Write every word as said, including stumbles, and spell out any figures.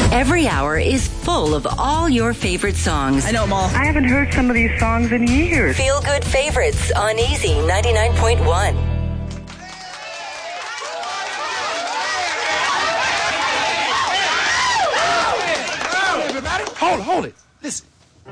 Every hour is full of all your favorite songs. I know them all. I haven't heard some of these songs in years. Feel Good Favorites on Easy ninety-nine point one. Hold, hold it. Listen,